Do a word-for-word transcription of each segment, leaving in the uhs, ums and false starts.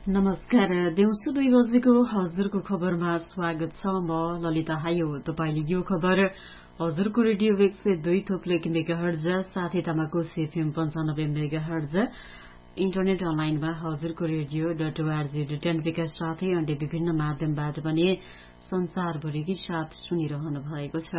नमस्कार। दिउँसो दुई बजेको हजुरको खबरमा स्वागत छ। म ललिता हायो। तपाईले यो खबर हजुरको रेडियो एक सय दुई थोप्लो एक मेगा हर्ज साथै तामाकोसी एफएम पञ्चानब्बे मेगा हर्ज इन्टरनेट अनलाइनमा हजुरको रेडियो डट ओआरजी डट एनपीका साथै अन्य विभिन्न माध्यमबाट पनि संसारभरिकै साथ सुनिरहनु भएको छ।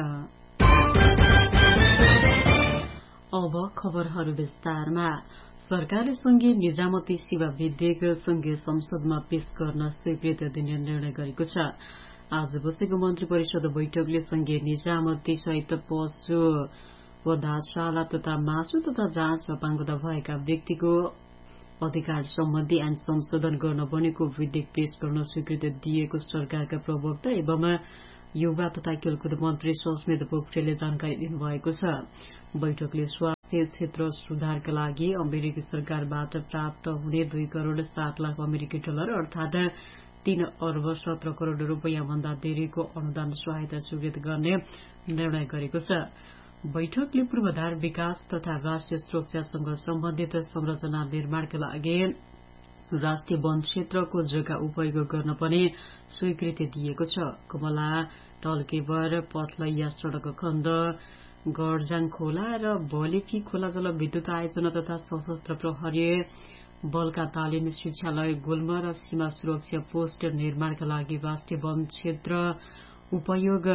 अब खबरहरू विस्तारमा। सरकारले संघीय निजामती सेवा विधेयक संघीय संसदमा पेश गर्न स्वीकृति दिने निर्णय गरेको छ। आज बसेको मन्त्री परिषद बैठकले संघीय निजामती सहित पशु वधाशाला तथा मासु तथा जाँचमा पाङ्गुता भएका व्यक्तिको अधिकार सम्बन्धी ऐन संशोधन गर्न बनेको विधेयक पेश गर्न स्वीकृति दिएको सरकारका प्रवक्ता एवं युवा तथा खेलकुद मन्त्री सस्मित पोखरेलले जानकारी दिनुभएको छ। बैठकले स्वास्थ्य क्षेत्र सुधारका लागि अमेरिकी सरकारबाट प्राप्त हुने दुई करोड़ सात लाख अमेरिकी डलर अर्थात तीन अर्ब सत्र करोड़ रूपियाँ भन्दा धेरैको अनुदान सहायता स्वीकृत गर्ने निर्णय गरेको छ। बैठकले पूर्वाधार विकास तथा राष्ट्रिय सुरक्षासँग सम्बन्धित संरचना निर्माणका लागि राष्ट्रिय वन क्षेत्रको जग्गा उपयोग गर्न पनि स्वीकृति दिएको छ। कमला टल्केवर पथलैया सड़क खण्ड गरजाङ खोला र बलेफी खोला जलविद्युत आयोजना तथा सशस्त्र प्रहरी बलका तालिम शिक्षालय गुल्म र सीमा सुरक्षा पोस्ट निर्माणका लागि राष्ट्रिय वन क्षेत्र उपयोग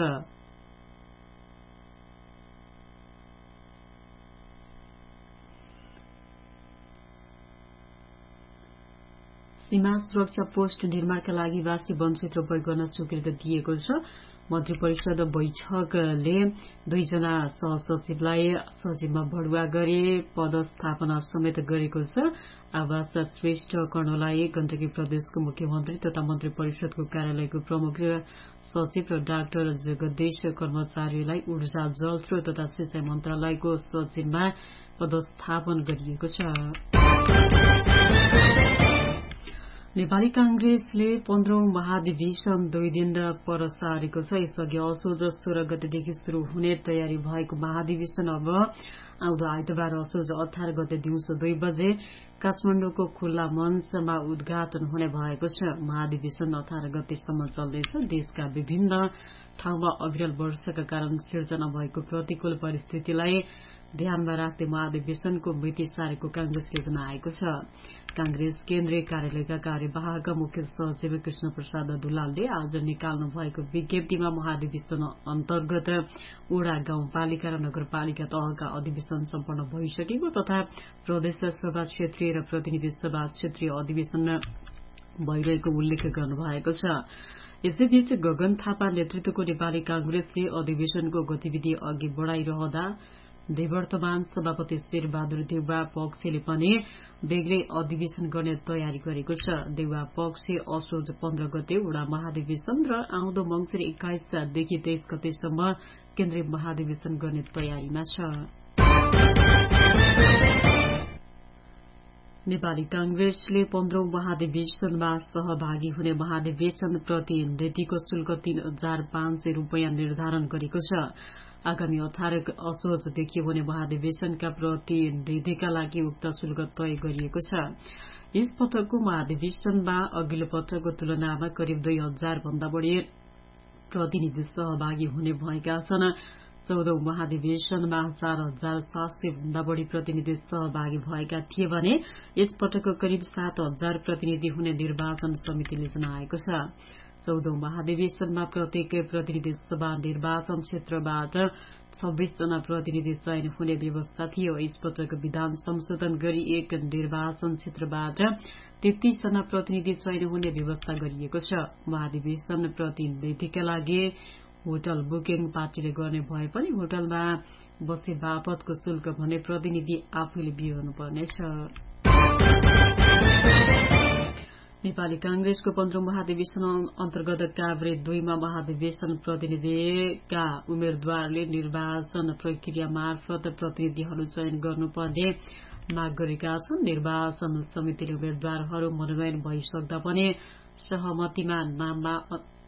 सीमा सुरक्षा पोस्ट निर्माणका लागि राष्ट्रिय वन क्षेत्र उपयोग गर्न स्वीकृति दिएको छ। मन्त्री परिषद बैठकले दुईजना सहसचिवलाई सचिवमा बढुवा गरी पदस्थापना समेत गरेको छ। आवास श्रेष्ठ कर्णलाई गण्डकी प्रदेशको मुख्यमन्त्री तथा मन्त्री परिषदको कार्यालयको प्रमुख सचिव र डाक्टर जगदीश कर्मचारीलाई ऊर्जा जल स्रोत तथा सिंचाई मन्त्रालयको सचिवमा पदस्थापन गरिएको छ। नेपाली कांग्रेसले पन्ध्रौं महाधिवेशन दुई दिन पर सारेको छ। यसअघि असोज सोह्र गतेदेखि शुरू हुने तयारी भएको महाधिवेशन अब आउँदो आइतबार असोज अठार गते दिउँसो दुई बजे काठमाडौँको खुल्ला मञ्चमा उद्घाटन हुने भएको छ। महाधिवेशन अठार गतेसम्म चल्नेछ। देशका विभिन्न ठाउँमा अविरल वर्षाका कारण सिर्जना भएको प्रतिकूल परिस्थितिलाई ध्यानमा राख्दै महाधिवेशनको मिति सारेको कांग्रेसले जनाएको छ। कांग्रेस केन्द्रीय कार्यालयका कार्यवाहक मुख्य सचिव कृष्ण प्रसाद दुलालले आज निकाल्नु भएको विज्ञप्तिमा महाधिवेशन अन्तर्गत ओडा गाउँपालिका र नगरपालिका तहका अधिवेशन सम्पन्न भइसकेको तथा प्रदेश सभा क्षेत्रीय र प्रतिनिधि सभा क्षेत्रीय अधिवेशन भइरहेको उल्लेख गर्नुभएको छ। यसैबीच गगन थापा नेतृत्वको नेपाली कांग्रेसले अधिवेशनको गतिविधि अघि बढ़ाइरहँदा निवर्तमान सभापति शेरबहादुर देउवा पक्षले पनि बेग्लै अधिवेशन गर्ने तयारी गरेको छ। देउवा पक्ष असोज पन्ध्र गते वडा महाधिवेशन र आउँदो मंसिर एक्काइसदेखि तेइस गतेसम्म केन्द्रीय महाधिवेशन गर्ने तयारीमा छ। नेपाली कांग्रेसले पन्ध्रौं महाधिवेशनमा सहभागी हुने महाधिवेशन प्रतिनिधिको शुल्क तीन हजार पाँच सय रूपियाँ निर्धारण गरेको छ। आगामी अठार असोजदेखि हुने महाधिवेशनका प्रतिनिधिका लागि उक्त शुल्क तय गरिएको छ। यस पटकको महाधिवेशनमा अघिल्लो पटकको तुलनामा करिब दुई हजार भन्दा बढ़ी प्रतिनिधि सहभागी हुने भएका छन्। चौधौं महाधिवेशनमा चार हजार सात सय भन्दा बढ़ी प्रतिनिधि सहभागी भएका थिए भने यस पटक करिब सात हजार प्रतिनिधि हुने निर्वाचन समितिले जनाएको छ। चौधौं महाधिवेशनमा प्रत्येक प्रतिनिधि सभा निर्वाचन क्षेत्रबाट छब्बीस जना प्रतिनिधि चयन हुने व्यवस्था थियो। यसपटक विधान संशोधन गरी एक निर्वाचन क्षेत्रबाट तेत्तीस जना प्रतिनिधि चयन हुने व्यवस्था गरिएको छ। महाधिवेशन प्रतिनिधिका लागि होटल बुकिङ पार्टीले गर्ने भए पनि होटलमा बसे बापतको शुल्क भने प्रतिनिधि आफैले बिहोर्नुपर्नेछ। नेपाली कांग्रेसको पन्ध्रौं महाधिवेशन अन्तर्गत काभ्रे दुईमा महाधिवेशन प्रतिनिधिका उम्मेद्वारले निर्वाचन प्रक्रिया मार्फत प्रतिनिधिहरू चयन गर्नुपर्ने माग गरेका छन्। निर्वाचन समितिले उम्मेद्वारहरू मनोनयन भइसक्दा पनि सहमतिमा नाममा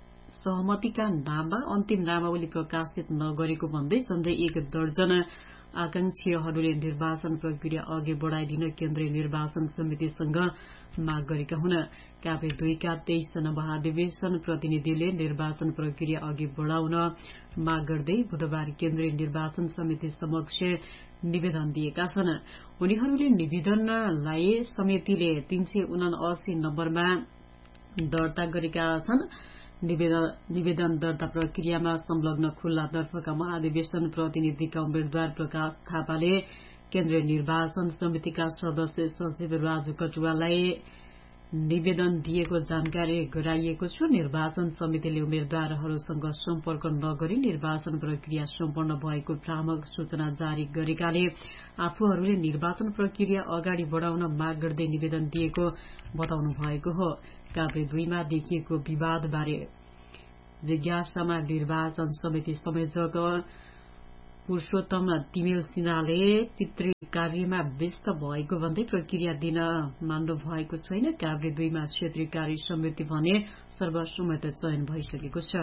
सहमतिका नाममा अन्तिम नामावली प्रकाशित नगरेको भन्दै झण्डै एक दर्जन आकांक्षीहरूले निर्वाचन प्रक्रिया अघि बढ़ाइदिन केन्द्रीय निर्वाचन समितिसँग माग गरेका हुन्। काभ्रे दुईका तेइस जना महाधिवेशन प्रतिनिधिले निर्वाचन प्रक्रिया अघि बढ़ाउन माग गर्दै बुधबार केन्द्रीय निर्वाचन समिति समक्ष निवेदन दिएका छन्। उनीहरूले निवेदनलाई समितिले तीन सय उनासी नम्बरमा दर्ता गरेका छन्। निवेदन दर्ता प्रक्रियामा संलग्न खुल्ला तर्फका महाधिवेशन प्रतिनिधिका उम्मेद्वार प्रकाश थापाले केन्द्रीय निर्वाचन समितिका सदस्य सचिव राजु कटुवालाई निवेदन दिएको जानकारी गराइएको छ। निर्वाचन समितिले उम्मेद्वारहरूसँग सम्पर्क नगरी निर्वाचन प्रक्रिया सम्पन्न भएको भ्रामक सूचना जारी गरेकाले आफूहरूले निर्वाचन प्रक्रिया अगाडि बढ़ाउन माग गर्दै निवेदन दिएको बताउनु भएको हो। काभ्रे दुईमा देखिएको विवादबारे जिज्ञासामा निर्वाचन समिति संयोजक पुरूषोत्तम तिमेल सिन्हाले पितृ कार्यमा व्यस्त भएको भन्दै प्रक्रिया दिन मान्नु भएको छैन। काभ्रे दुईमा क्षेत्रीय कार्य समिति भने सर्वसम्मत चयन भइसकेको छ।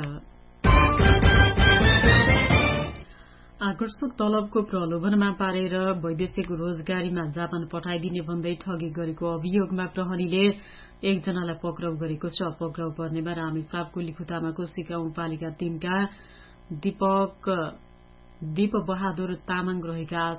आकर्षक तलबको प्रलोभनमा पारेर वैदेशिक रोजगारीमा जापान पठाइदिने भन्दै ठगी गरेको अभियोगमा प्रहरीले एकजनालाई पक्राउ गरेको छ। पक्राउ पर्नेमा रामेछापको लिखुतामाको सिकाउँ पालिका तीनका दीपक दीप बहादुर तामाङ रहेका